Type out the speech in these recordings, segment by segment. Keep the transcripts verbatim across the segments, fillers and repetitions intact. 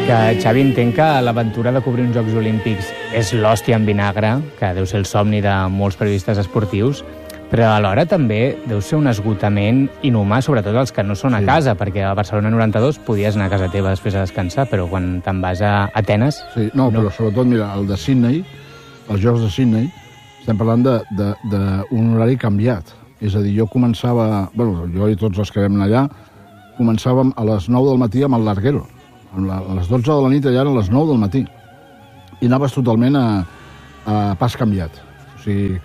Que, Xavi, entenc que l'aventura de cobrir uns Jocs Olímpics és l'hòstia en vinagre, que deu ser el somni de molts periodistes esportius, però alhora també deu ser un esgotament inhumà, sobretot els que no són a casa, sí. perquè a Barcelona noranta-dos podies anar a casa teva després a descansar, però quan te'n vas a Atenes... Sí, no, no, però sobretot, mira, el de Sydney, els Jocs de Sydney, estem parlant d'un horari canviat. És a dir, jo començava... Bueno, jo i tots els que vam anar allà, començàvem a les nou del matí amb el larguero. A les dotze de la nit allà eren les nou del matí. I anaves totalment a, a pas canviat. O sigui...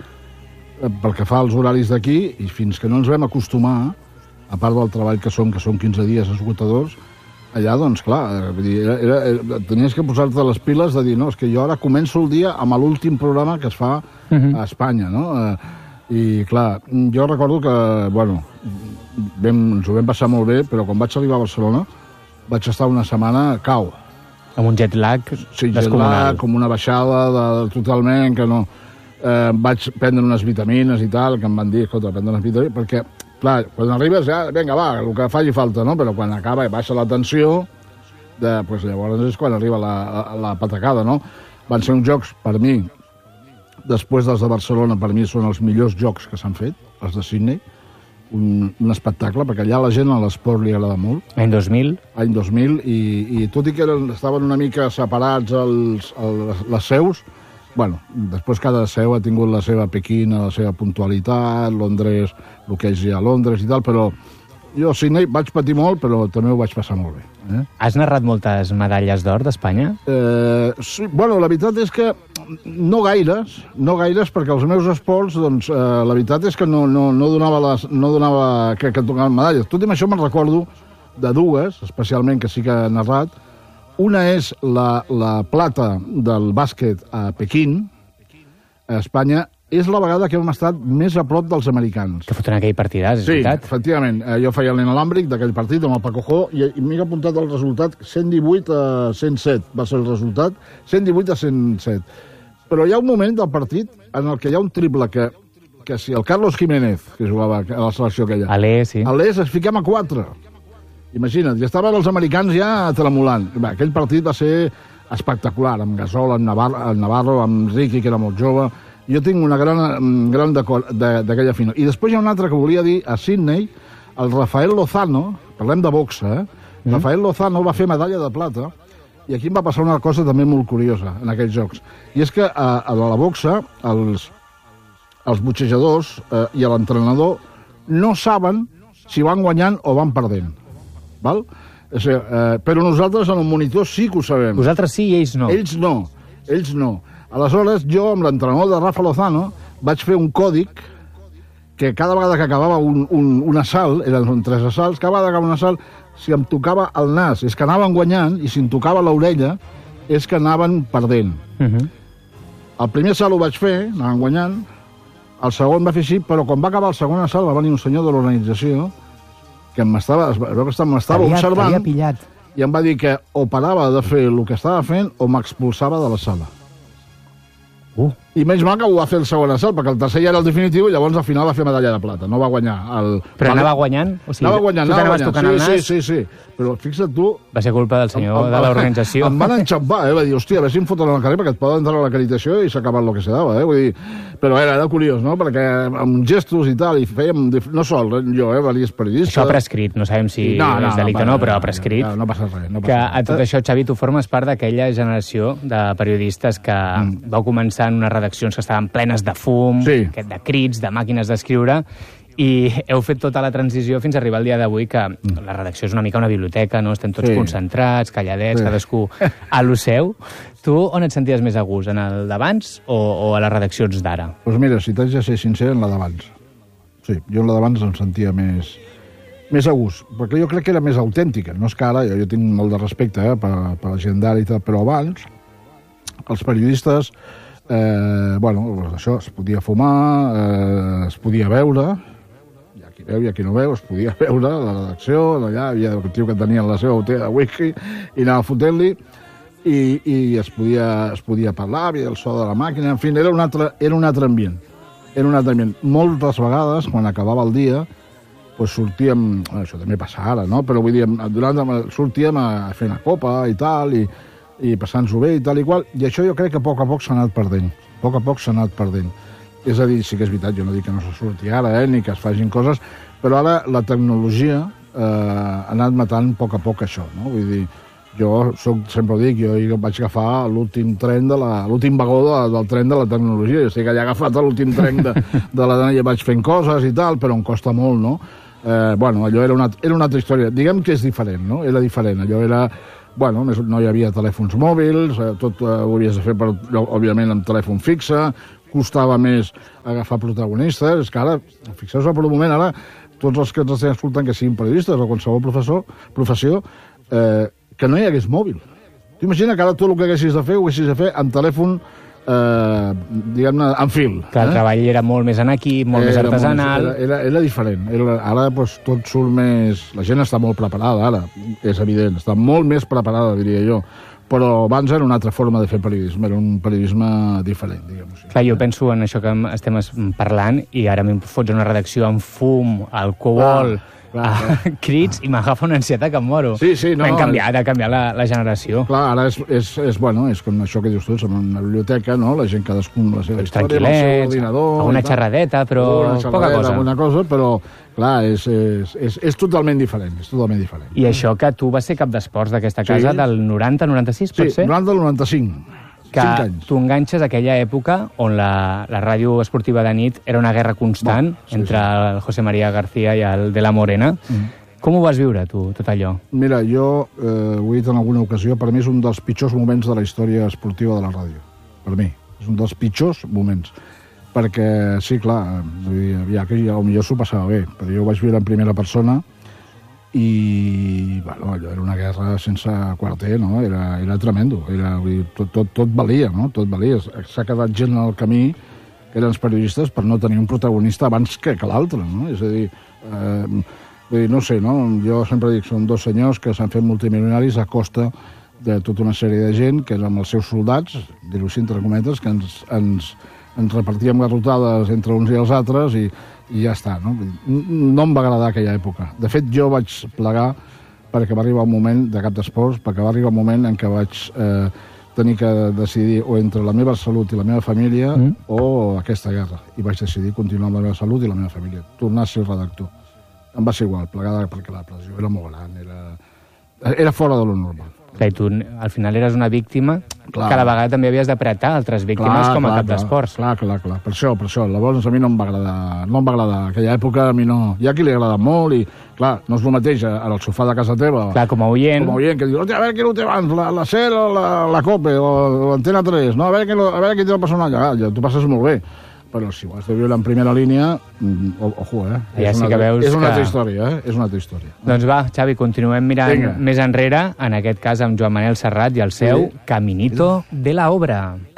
pel que fa als horaris d'aquí, i fins que no ens vam acostumar, a part del treball que són, que són quinze dies esgotadors, allà, doncs, clar, era, era, era, tenies que posar-te les piles de dir, no, és que jo ara començo el dia amb l'últim programa que es fa uh-huh. a Espanya, no? I, clar, jo recordo que, bueno, vam, ens ho vam passar molt bé, però quan vaig arribar a Barcelona vaig estar una setmana cau. Amb un jet lag sí, jet lag, com una baixada de, totalment, que no... Eh, vaig prendre unes vitamines i tal, que em van dir, escolta, prendre unes vitamines, perquè, clar, quan arribes ja, vinga, va, el que faci falta, no? Però quan acaba i baixa la tensió, de, pues, llavors és quan arriba la, la, la patacada, no? Van ser uns jocs, per mi, després dels de Barcelona, per mi són els millors jocs que s'han fet, els de Sydney, un, un espectacle, perquè allà la gent a l'esport li agrada molt. Any dos mil? Any dos mil, i, i tot i que eren, estaven una mica separats els, els, les seus, bueno, després cada seu ha tingut la seva Pequín, la seva puntualitat, Londres, el que és ja a Londres i tal, però jo a Sydney vaig patir molt, però també ho vaig passar molt bé. Eh? Has narrat moltes medalles d'or d'Espanya? Eh, sí, bueno, la veritat és que no gaires, no gaires, perquè els meus esports, doncs, eh, la veritat és que no, no, no donava, les, no donava que, que tocaven medalles. Tot i això me'n recordo de dues, especialment, que sí que he narrat. Una és la, la plata del bàsquet a Pequín, a Espanya. És la vegada que hem estat més a prop dels americans. Que foten aquell partidàs, és sí, veritat? Sí, efectivament. Eh, jo feia l'inalàmbric d'aquell partit amb el Paco Jo i, i m'he apuntat el resultat cent divuit a cent set. Va ser el resultat, cent divuit a cent set. Però hi ha un moment del partit en el que hi ha un triple que, que si el Carlos Jiménez, que jugava a la selecció aquella... A l'E, sí. A l'E es fiquem a quatre. Imagina't, ja estaven els americans ja tremolant. Bé, aquell partit va ser espectacular, amb Gasol, amb Navarro, amb, Navarro, amb Ricky, que era molt jove. Jo tinc una gran, gran d'aquella final. I després hi ha una altra que volia dir, a Sydney, el Rafael Lozano, parlem de boxa, eh? Mm. Rafael Lozano va fer medalla de plata, i aquí em va passar una cosa també molt curiosa en aquells jocs. I és que a, a la boxa, els, els boxejadors eh, i l'entrenador no saben si van guanyant o van perdent. Val? O sigui, eh, però nosaltres en el monitor sí que ho sabem. Vosaltres sí i ells no. Ells no, ells no. Aleshores, jo, amb l'entrenador de Rafa Lozano, vaig fer un còdic que cada vegada que acabava un, un, un assalt, eren tres assalts, cada vegada que acabava un assalt, si em tocava el nas és que anaven guanyant, i si em tocava l'orella és que anaven perdent. Uh -huh. El primer assalt ho vaig fer, anaven guanyant, el segon va fer així, però quan va acabar el segon assalt va venir un senyor de l'organització que m'estava observant i em va dir que o parava de fer el que estava fent o m'expulsava de la sala. Uh. I menys mal que ho va fer el segon assalt, perquè el tercer ja era el definitiu i llavors al final va fer medalla de plata. No va guanyar. El... Però anava guanyant? O sigui, anava guanyant, tu anava guanyant. Sí, sí, sí, sí. Però fixa't tu... Va ser culpa del senyor em, em, de l'organització. Em van enxampar, eh? Va dir, hòstia, a veure si em foten al carrer perquè et poden entrar a l'acreditació i s'ha acabat el que se dava, eh? Vull dir... Però era, era curiós, no? Perquè amb gestos i tal, i fèiem... No sol, jo, eh? Varies periodistes... Això ha prescrit, no sabem si no, no, és delicte o no, no, però ha prescrit. No, no passa res. No passa que res. A tot això, Xavi, tu formes part d'aquella generació de periodistes que mm. vau començar en unes redaccions que estaven plenes de fum, sí. de crits, de màquines d'escriure, i heu fet tota la transició fins a arribar al dia d'avui, que mm. la redacció és una mica una biblioteca, no? Estem tots sí. concentrats, calladets, sí. cadascú a lo seu. Tu on et senties més a gust, en el d'abans o, o a les redaccions d'ara? Doncs pues mira, si t'haig de ser sincer, en la d'abans. Sí, jo en la d'abans em sentia més, més a gust, perquè jo crec que era més autèntica. No és que ara, jo, jo tinc molt de respecte eh, per, per la gent d'ara i tal, però abans els periodistes... Eh, bueno, això, es podia fumar, eh, es podia beure, hi ha qui veu i hi ha qui no veu, es podia veure a la redacció, allà hi havia el tio que tenia la seva botella de whisky i anava fotent-li, i, i es, podia, es podia parlar, havia el so de la màquina, en fi, era un altre, era un altre ambient. Era un altre ambient. Moltes vegades, quan acabava el dia, pues sortíem, això també passa ara, no? Però vull dir, durant, sortíem a fer una copa i tal, i, i passant-s'ho bé i tal i qual, i això jo crec que a poc a poc s'ha anat perdent. A poc a poc s'ha anat perdent. És a dir, sí que és veritat, jo no dic que no se surti ara, eh, ni que es facin coses, però ara la tecnologia eh, ha anat matant a poc a poc això, no? Vull dir, jo soc, sempre ho dic, jo vaig agafar l'últim tren de la, l'últim vagó de, del tren de la tecnologia. Jo sé que ja he agafat l'últim tren de, de la i vaig fent coses i tal, però em costa molt, no? Eh, bueno, allò era una, era una altra història. Diguem que és diferent, no? Era diferent. Allò era... Bueno, no hi havia telèfons mòbils, tot ho havies de fer, per, òbviament, amb telèfon fixe, costava més agafar protagonistes. És que ara, fixeu-vos per un moment, ara, tots els que ens estan escoltant, que siguin periodistes o qualsevol professor, professió, eh, que no hi hagués mòbil. T'imagina que ara tot el que haguessis de fer ho haguessis de fer amb telèfon, eh, diguem-ne, en fil. Que el eh? treball era molt més en equip, molt era més artesanal. Molt, era, era, era diferent. Era, ara doncs, tot surt més... La gent està molt preparada, ara, és evident. Està molt més preparada, diria jo. Però abans era una altra forma de fer periodisme, era un periodisme diferent, diguem-ho així. Clar, jo penso en això que estem parlant i ara m'hi fots una redacció amb fum, alcohol... Ah. Ah, crits i m'agafa una ansietat que em moro. Sí, sí, no, Hem canviat, ha canviat la, la generació. Clar, ara és, és, és, bueno, és com això que dius tu, som en una biblioteca, no? La gent cadascun la seva història, amb el seu ordinador... Alguna xerradeta, però una xerradeta, poca cosa. Alguna cosa, però, clar, és, és, és, és totalment diferent, és totalment diferent. I això que tu vas ser cap d'esports d'aquesta casa sí. del noranta noranta-sis, pot sí, ser? Sí, noranta noranta-cinc. Que tu enganxes aquella època on la, la ràdio esportiva de nit era una guerra constant bon, sí, entre sí. el José María García i el de la Morena. Mm. Com ho vas viure, tu, tot allò? Mira, jo eh, ho he dit en alguna ocasió, per mi és un dels pitjors moments de la història esportiva de la ràdio. Per mi. És un dels pitjors moments. Perquè, sí, clar, ja que potser s'ho passava bé, però jo ho vaig viure en primera persona i, bueno, allò era una guerra sense quarter, no? Era, era tremendo. Era, tot, tot, tot valia, no? Tot valia. S'ha quedat gent al camí, que eren els periodistes, per no tenir un protagonista abans que, que l'altre, no? És a dir... Eh, Vull dir, no sé, no? Jo sempre dic, són dos senyors que s'han fet multimilionaris a costa de tota una sèrie de gent que eren els seus soldats, dir-ho així entre cometes, que ens, ens, ens repartíem garrotades entre uns i els altres i, i ja està, no? No em va agradar aquella època. De fet, jo vaig plegar perquè va arribar un moment de cap d'esports, perquè va arribar un moment en què vaig eh, tenir que decidir o entre la meva salut i la meva família mm. o aquesta guerra. I vaig decidir continuar amb la meva salut i la meva família, tornar a ser redactor. Em va ser igual, plegada, perquè la pressió era molt gran, era, era fora de lo normal. Clar, i tu al final eres una víctima clar. Que a la vegada també havies d'apretar altres víctimes clar, com a clar, cap d'esports. Clar, clar, clar, per això, per això. Llavors a mi no em va agradar, no em va agradar. Aquella època a mi no... Hi ha qui li agrada molt i, clar, no és el mateix al sofà de casa teva. Clar, com a oient. Com a oient, que diu, a veure què ho té abans, la, la SER o la, la COPE o l'Antena tres, no? A veure, què, a veure qui té el personatge. Ah, ja t'ho passes molt bé. Però si ho has de viure en primera línia, ojo, eh? Ja és sí una, que veus és una altra que... història, eh? És una altra història. Doncs va, Xavi, continuem mirant Vinga. Més enrere, en aquest cas amb Joan Manel Serrat i el seu sí. Caminito de la Obra.